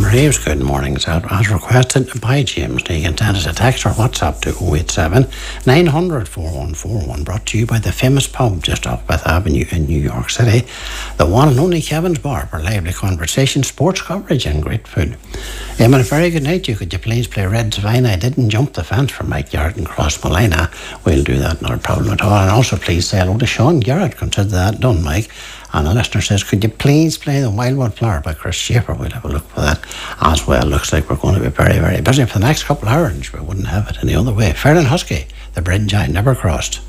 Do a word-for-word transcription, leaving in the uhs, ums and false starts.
Reeves, good morning. As requested by James, you can send us a text or WhatsApp to oh eight seven, nine hundred, four one four one, brought to you by the famous pub just off Fifth Avenue in New York City. The one and only Kevin's Bar for lively conversation, sports coverage and great food. Um, and a very good night to you. Could you please play Red Savannah? I didn't jump the fence for Mike Garrett and Cross Molina. We'll do that, not a problem at all. And also please say hello to Sean Garrett. Consider that done, Mike. And a listener says, could you please play The Wildwood Flower by Chris Schaefer? We'll have a look for that as well. Looks like we're going to be very, very busy for the next couple of hours. We wouldn't have it any other way. Fair and Husky, the bridge I never crossed.